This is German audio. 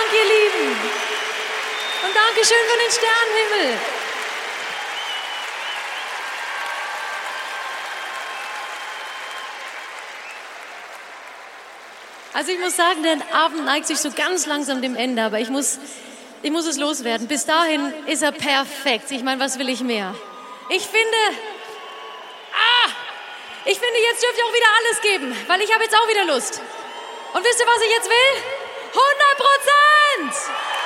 Dank, ihr Lieben. Und Dankeschön für den Sternenhimmel. Also ich muss sagen, der Abend neigt sich so ganz langsam dem Ende, aber ich muss es loswerden. Bis dahin ist er perfekt. Ich meine, was will ich mehr? Ich finde, jetzt dürft ihr auch wieder alles geben, weil ich habe jetzt auch wieder Lust. Und wisst ihr, was ich jetzt will? 100%!